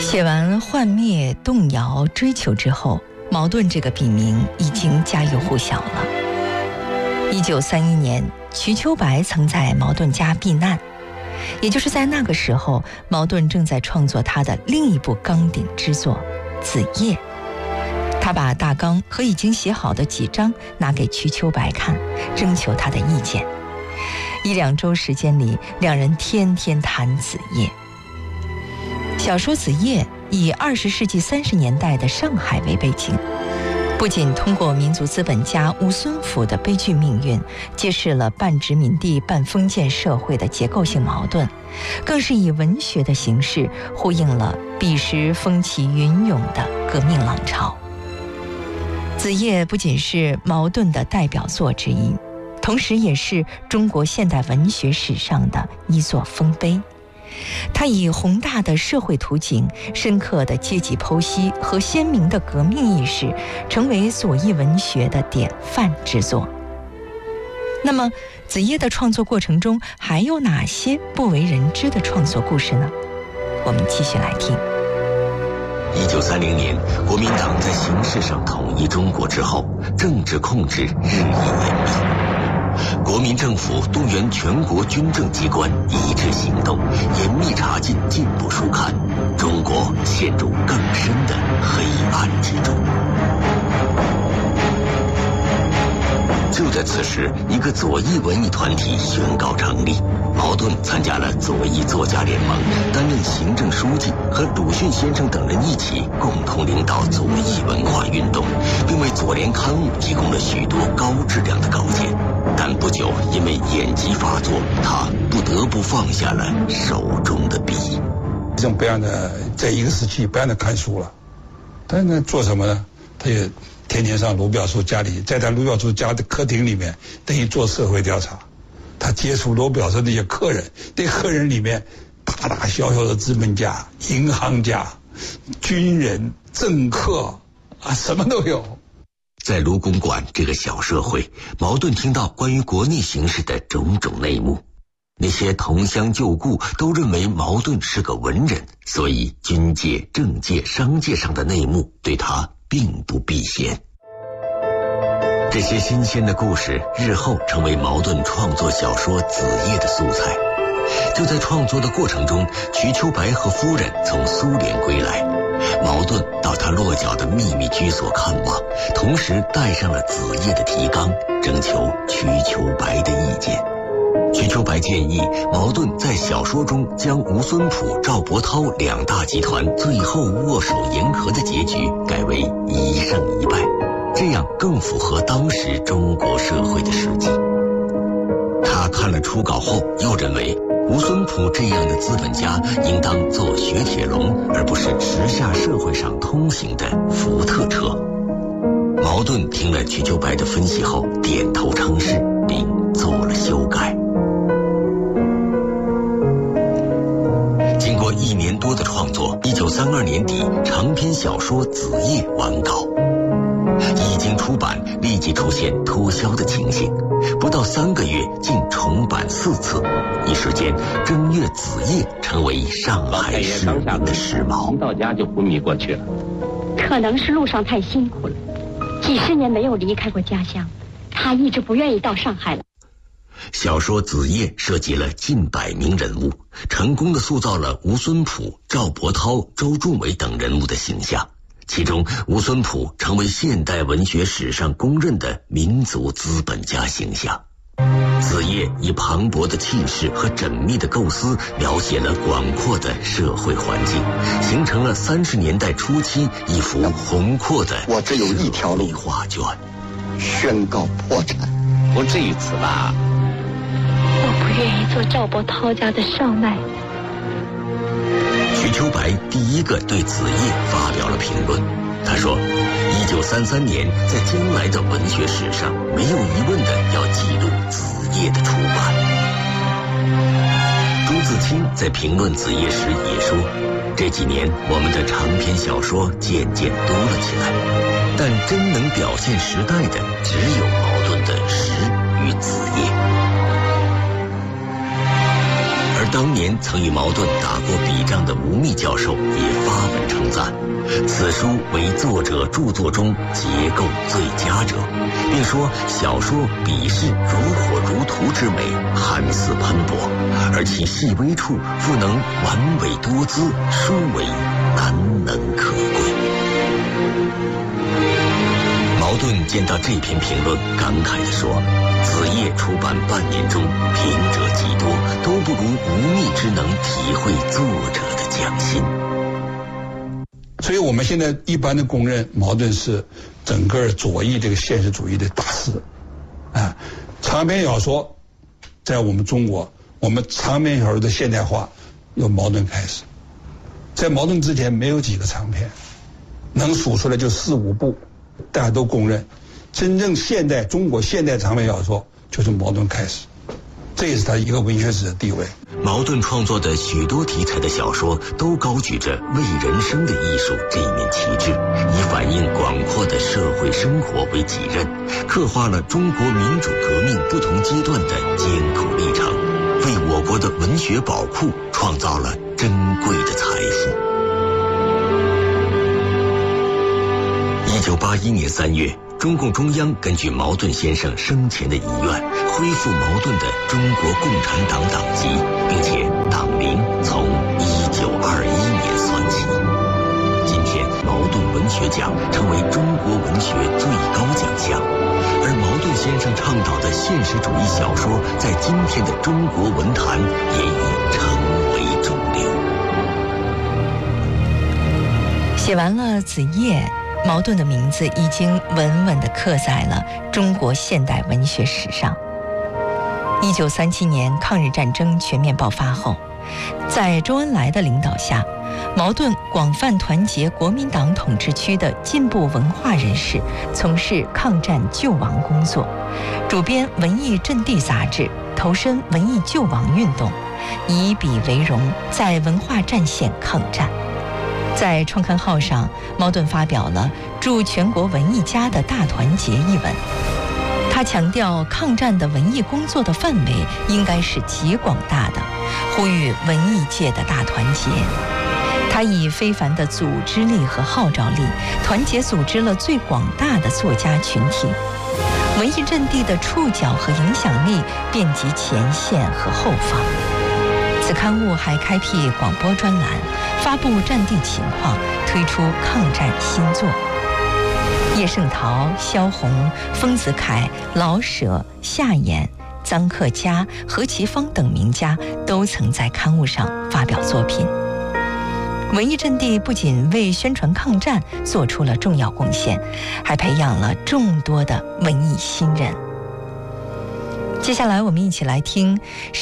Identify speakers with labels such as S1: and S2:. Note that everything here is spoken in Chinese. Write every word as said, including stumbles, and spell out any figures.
S1: 写完《幻灭》《动摇》《追求》之后，茅盾这个笔名已经家喻户晓了。一九三一年，瞿秋白曾在茅盾家避难，也就是在那个时候，茅盾正在创作他的另一部纲鼎之作《子夜》。他把大纲和已经写好的几章拿给瞿秋白看，征求他的意见。一两周时间里，两人天天谈《子夜》。小说《子夜》以二十世纪三十年代的上海为背景，不仅通过民族资本家吴孙甫的悲剧命运，揭示了半殖民地半封建社会的结构性矛盾，更是以文学的形式呼应了彼时风起云涌的革命浪潮。《子夜》不仅是茅盾的代表作之一，同时也是中国现代文学史上的一座丰碑。它以宏大的社会图景、深刻的阶级剖析和鲜明的革命意识，成为左翼文学的典范之作。那么，子夜的创作过程中还有哪些不为人知的创作故事呢？我们继续来听。
S2: 一九三零年，国民党在形式上统一中国之后，政治控制日益严密。国民政府动员全国军政机关一致行动，严密查禁进步书刊，中国陷入更深的黑暗之中。就在此时，一个左翼文艺团体宣告成立，茅盾参加了左翼作家联盟，担任行政书记，和鲁迅先生等人一起共同领导左翼文化运动，并为左联刊物提供了许多高质量的稿件。但不久因为眼疾发作，他不得不放下了手中的笔。
S3: 这种不让他在一个时期不让他看书了，但是呢，做什么呢？他也天天上卢表叔家里，在他卢表叔家的客厅里面，等于做社会调查。他接触卢表叔那些客人，那客人里面大大小小的资本家、银行家、军人、政客啊，什么都有。
S2: 在卢公馆这个小社会，茅盾听到关于国内形势的种种内幕。那些同乡旧故都认为茅盾是个文人，所以军界、政界、商界上的内幕对他并不避嫌。这些新鲜的故事日后成为茅盾创作小说《子夜》的素材。就在创作的过程中，瞿秋白和夫人从苏联归来，茅盾到他落脚的秘密居所看望，同时带上了《子夜》的提纲，征求瞿秋白的意见。瞿秋白建议茅盾在小说中将吴孙甫、赵伯涛两大集团最后握手言和的结局改为一胜一败，这样更符合当时中国社会的实际。他看了初稿后，又认为吴孙甫这样的资本家应当做雪铁龙，而不是时下社会上通行的福特车。茅盾听了瞿秋白的分析后，点头称是，并做了修改。经过一年多的创作，一九三二年底，长篇小说《子夜》完稿。一经出版，立即出现脱销的情形，不到三个月竟重版四次，一时间正月子夜成为上海市民的时髦。
S4: 到家就昏迷过去了，
S5: 可能是路上太辛苦了，几十年没有离开过家乡，他一直不愿意到上海了。
S2: 小说《子夜》涉及了近百名人物，成功地塑造了吴孙甫、赵伯涛、周仲伟等人物的形象。其中，吴孙甫成为现代文学史上公认的民族资本家形象。子夜以磅礴的气势和缜密的构思，描写了广阔的社会环境，形成了三十年代初期一幅宏阔的
S6: 我只有一条路
S2: 画卷，
S6: 宣告破产。
S4: 不至于此吧？
S5: 我不愿意做赵伯涛家的少奶。
S2: 瞿秋白第一个对子夜发表了评论，他说一九三三年在将来的文学史上没有疑问的要记录子夜的出版。朱自清在评论子夜时也说，这几年我们的长篇小说渐渐多了起来，但真能表现时代的只有茅盾的诗与子夜。而当年曾与茅盾打过笔仗的吴宓密教授也发文称赞，此书为作者著作中结构最佳者，并说小说笔势如火如荼之美，涵思喷薄，而其细微处复能完美多姿，殊为难能可贵。茅盾见到这篇评论，感慨地说：“子夜出版半年中，评者极多，都不如无密之能体会作者的匠心。”
S3: 所以我们现在一般的公认，茅盾是整个左翼这个现实主义的大师。啊，长篇小说在我们中国，我们长篇小说的现代化由茅盾开始。在茅盾之前没有几个长篇，能数出来就四五部，大家都公认，真正现代中国现代长篇小说就是茅盾开始，这也是他一个文学史的地位。
S2: 茅盾创作的许多题材的小说都高举着为人生的艺术这一面旗帜，以反映广阔的社会生活为己任，刻画了中国民主革命不同阶段的艰苦历程，为我国的文学宝库创造了珍贵的财富。一九八一年三月，中共中央根据茅盾先生生前的遗愿，恢复茅盾的中国共产党党籍，并且党龄从一九二一年算起。今天，茅盾文学奖成为中国文学最高奖项，而茅盾先生倡导的现实主义小说，在今天的中国文坛也已成为主流。
S1: 写完了子夜，茅盾的名字已经稳稳地刻在了中国现代文学史上。一九三七年抗日战争全面爆发后，在周恩来的领导下，茅盾广泛团结国民党统治区的进步文化人士，从事抗战救亡工作，主编《文艺阵地》杂志，投身文艺救亡运动，以笔为荣，在文化战线抗战。在创刊号上，茅盾发表了《祝全国文艺家的大团结》一文。他强调抗战的文艺工作的范围应该是极广大的，呼吁文艺界的大团结。他以非凡的组织力和号召力，团结组织了最广大的作家群体。文艺阵地的触角和影响力遍及前线和后方。此刊物还开辟广播专栏，发布战地情况，推出抗战新作。叶圣陶、萧红、丰子恺、老舍、夏衍、臧克家、何其芳等名家都曾在刊物上发表作品。文艺阵地不仅为宣传抗战做出了重要贡献，还培养了众多的文艺新人。接下来我们一起来听